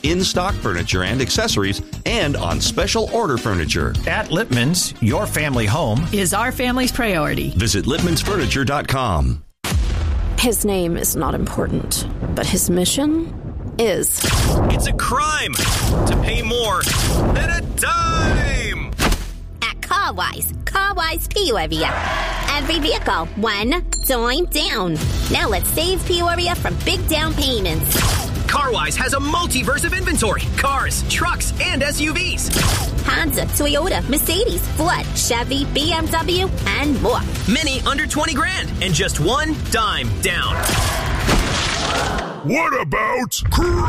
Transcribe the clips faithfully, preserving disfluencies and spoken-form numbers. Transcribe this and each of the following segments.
in-stock furniture and accessories, and on special order furniture. At Lippman's, your family home is our family's priority. Visit Lippmans Furniture dot com. His name is not important, but his mission is. It's a crime to pay more than a dime. At CarWise, CarWise Peoria. Every vehicle, one dime down. Now let's save Peoria from big down payments. CarWise has a multiverse of inventory. Cars, trucks, and S U Vs. Honda, Toyota, Mercedes, Ford, Chevy, B M W, and more. Many under twenty grand and just one dime down. What about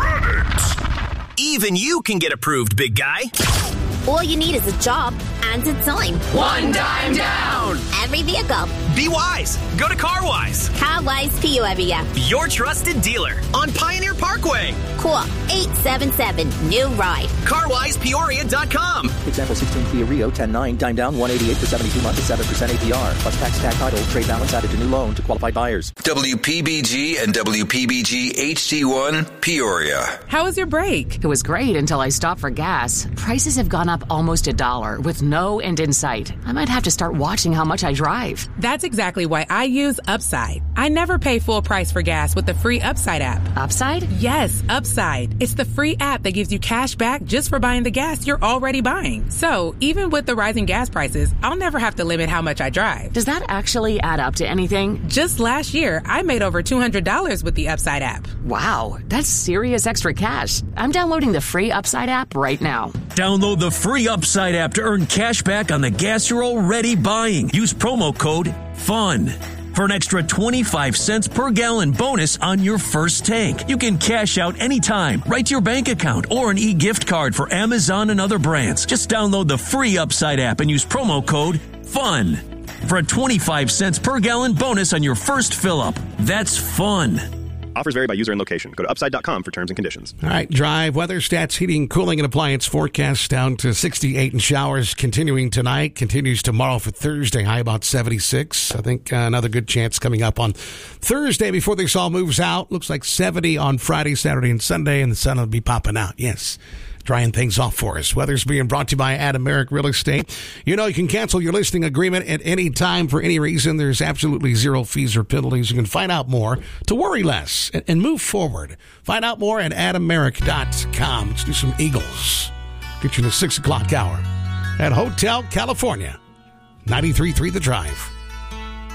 credit? Even you can get approved, big guy. All you need is a job and a dime. One dime down. Every vehicle. Be wise. Go to CarWise. CarWise Peoria. Your trusted dealer on Pioneer Parkway. Call eight seven seven, new ride. car wise peoria dot com. Example sixteen Kia Rio ten nine, dime down one eighty-eight for seventy-two months at seven percent A P R. Plus tax, tag title, trade balance added to new loan to qualified buyers. W P B G and W P B G H D one Peoria. How was your break? It was great until I stopped for gas. Prices have gone up almost a dollar with no end in sight. I might have to start watching how much I drive. That's exactly why I use Upside. I never pay full price for gas with the free Upside app. Upside? Yes, Upside. It's the free app that gives you cash back just for buying the gas you're already buying. So even with the rising gas prices, I'll never have to limit how much I drive. Does that actually add up to anything? Just last year, I made over two hundred dollars with the Upside app. Wow, that's serious extra cash. I'm downloading the free Upside app right now. Download the free Upside app to earn cash back on the gas you're already buying. Use promo code FUN for an extra twenty-five cents per gallon bonus on your first tank. You can cash out anytime, right to your bank account, or an e-gift card for Amazon and other brands. Just download the free Upside app and use promo code FUN for a twenty-five cents per gallon bonus on your first fill-up. That's fun. Offers vary by user and location. Go to upside dot com for terms and conditions. All right, drive, weather, stats, heating, cooling, and appliance forecast down to sixty-eight and showers continuing tonight. Continues tomorrow for Thursday, high about seventy-six. I think uh, another good chance coming up on Thursday before this all moves out. Looks like seventy on Friday, Saturday, and Sunday, and the sun will be popping out. Yes. Drying things off for us. Weather's being brought to you by Adam Merrick Real Estate. You know, you can cancel your listing agreement at any time for any reason. There's absolutely zero fees or penalties. You can find out more to worry less and, and move forward. Find out more at adam merrick dot com. Let's do some Eagles. Get you the six o'clock hour at Hotel California. ninety-three point three The Drive.